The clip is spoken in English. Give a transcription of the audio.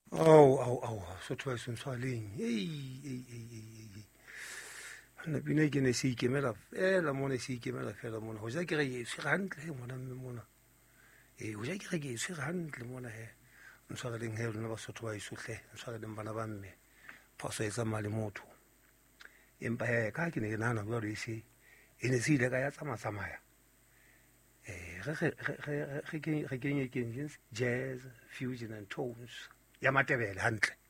Sotho ba se ntshwaleng na pina ke ne se ikemela fela mona se ikemela fela mona go ja ke re se hantle he mona mme mona go ja ke re ke se hantle mona he ntshwareleng he rona Basotho ba isohle ntshwareleng bana ba mme phoso e tsamaya le motho empa he ka ke ne ke nahana bua re se e ne se ile ka ya tsamaya re kenye jazz fusion and tones ya Matebele hantle